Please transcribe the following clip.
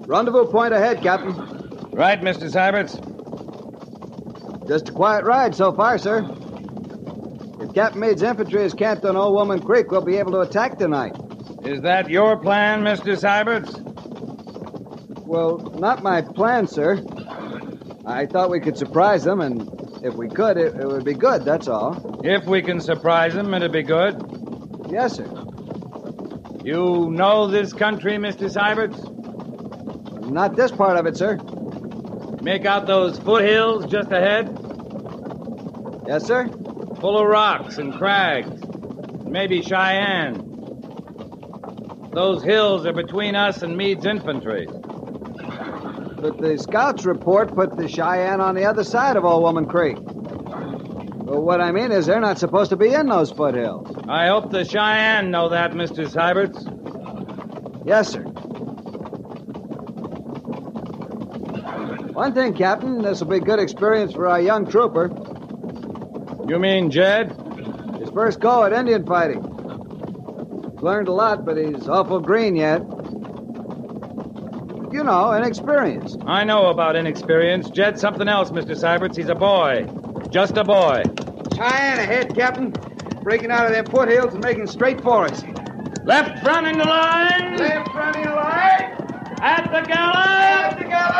Rendezvous point ahead, Captain. Right, Mr. Syberts. Just a quiet ride so far, sir. If Captain Meade's infantry is camped on Old Woman Creek, we'll be able to attack tonight. Is that your plan, Mr. Syberts? Well, not my plan, sir. I thought we could surprise them, and if we could, it would be good, that's all. If we can surprise them, it'll be good. Yes, sir. You know this country, Mr. Syberts? Not this part of it, sir. Make out those foothills just ahead? Yes, sir. Full of rocks and crags. Maybe Cheyenne. Those hills are between us and Meade's infantry. But the scouts report put the Cheyenne on the other side of Old Woman Creek. Well, what I mean is they're not supposed to be in those foothills. I hope the Cheyenne know that, Mr. Syberts. Yes, sir. One thing, Captain, this will be good experience for our young trooper. You mean Jed? His first go at Indian fighting. He's learned a lot, but he's awful green yet. You know, inexperienced. I know about inexperience. Jed's something else, Mr. Syberts. He's a boy. Just a boy. Cheyenne ahead, Captain. Breaking out of their foothills and making straight for us. Left front in the line. Left front in the line. At the gallop.